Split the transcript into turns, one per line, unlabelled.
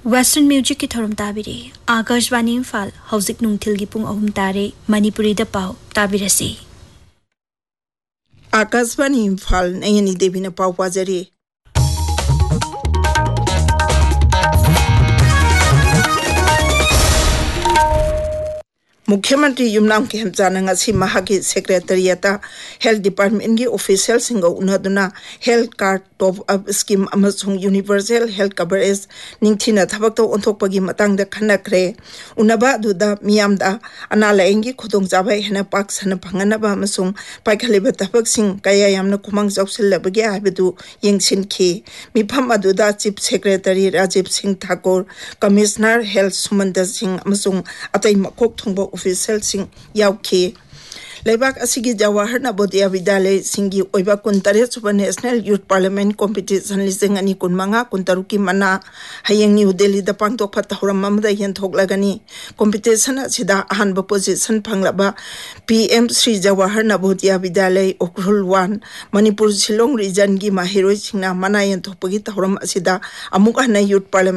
western music की theorem ताबिरे Akashvani Imphal हौजिक नुंगथिल की पुंग अहुम तारे मणिपुरी दा पाव ताबिरसी
आकाशवाणी इम्फाल नयनी देवी ने पाव पाजरी मुख्यमंत्री युमनाम खेमचाना सेक्रेटरियता हेल्थ डिपार्टमेंट की official सिंगो उनदुना health card top up scheme अमसुंग universal health coverage निंगथिना थबक तो ओंथोकपगी मतंग खनख्रे उनबा दुदा मियामदा अना लायंगी खुदोंगजाबा हेना पाक सन फंगनबा अमसुंग पाइखलिबा थबक सिंग कया यामना कुमंग जौसिलबगे हाबिदु यंगसिनखी मिफम अदुदा chief secretary Rajiv Singh Thakur commissioner health सुमंदर Singh अमसुंग अतै मकोक थोंबा ऑफिशियल सिंह याउखी लेबाक असिगी Jawahar Navodaya Vidyalaya सिंगी ओइबा 19 super national youth parliament competition लिसिंग अनि 15 19 की मना हयेंग new Delhi the पांगतोक फतहरम ममदा यंथोकलगनी competition असिदा अहानब position फंगलबा PM Shri Jawahar Navodaya Vidyalaya Ukhrul 1 Manipur Shillong reason की माहिरोइ सिंगना मना यंथोकपगी तहरम असिदा अमुक हना यूथ पार्लियामेंट